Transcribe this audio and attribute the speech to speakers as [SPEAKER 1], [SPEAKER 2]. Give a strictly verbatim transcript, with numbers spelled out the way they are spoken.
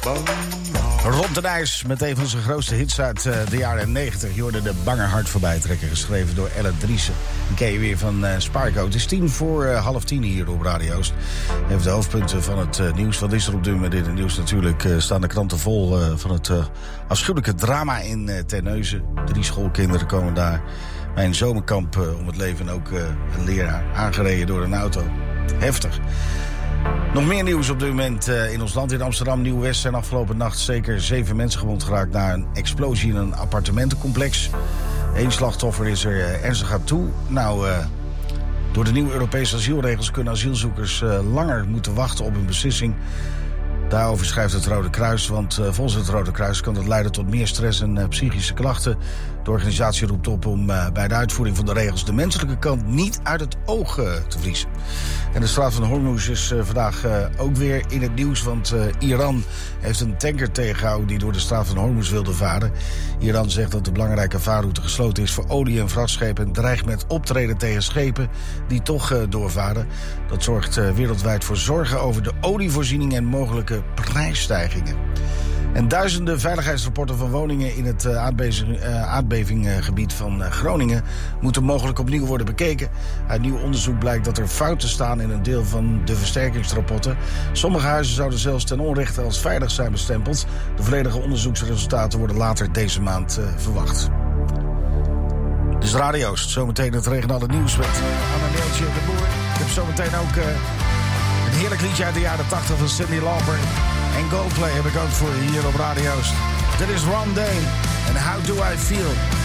[SPEAKER 1] Ron ten IJs met een van zijn grootste hits uit uh, de jaren negentig. Je hoorde de Bangerhart voorbij trekken, geschreven door Ellen Driessen. Die ken je weer van uh, Sparko. Het is tien voor uh, half tien hier op Radio Oost. Even de hoofdpunten van het uh, nieuws. Wat is er op dit moment in het nieuws? Natuurlijk uh, staan de kranten vol uh, van het uh, afschuwelijke drama in uh, Terneuzen. Drie schoolkinderen komen daar bij een zomerkamp uh, om het leven. En ook uh, een leraar aangereden door een auto. Heftig. Nog meer nieuws op dit moment uh, in ons land. In Amsterdam Nieuw-West zijn afgelopen nacht zeker zeven mensen gewond geraakt na een explosie in een appartementencomplex. Eén slachtoffer is er uh, ernstig aan toe. Nou, uh, door de nieuwe Europese asielregels kunnen asielzoekers uh, langer moeten wachten op een beslissing. Daarover schrijft het Rode Kruis, want uh, volgens het Rode Kruis kan dat leiden tot meer stress en uh, psychische klachten. De organisatie roept op om uh, bij de uitvoering van de regels de menselijke kant niet uit het oog uh, te verliezen. En de straat van Hormuz is uh, vandaag uh, ook weer in het nieuws, want uh, Iran heeft een tanker tegengehouden die door de straat van Hormuz wilde varen. Iran zegt dat de belangrijke vaarroute gesloten is voor olie- en vrachtschepen en dreigt met optreden tegen schepen die toch uh, doorvaren. Dat zorgt uh, wereldwijd voor zorgen over de olievoorziening en mogelijke prijsstijgingen. En duizenden veiligheidsrapporten van woningen in het uh, aardbeving, uh, aardbevinggebied van uh, Groningen moeten mogelijk opnieuw worden bekeken. Uit nieuw onderzoek blijkt dat er fouten staan in een deel van de versterkingsrapporten. Sommige huizen zouden zelfs ten onrechte als veilig zijn bestempeld. De volledige onderzoeksresultaten worden later deze maand uh, verwacht. Dus Radio Oost, zometeen het regionale nieuws met Anna Neeltje de Boer. Ik heb zometeen ook uh, een heerlijk liedje uit de jaren tachtig van Cyndi Lauper. En Goldplay heb ik ook voor je hier op Radio Oost. Dit is Ron Day en How Do I Feel?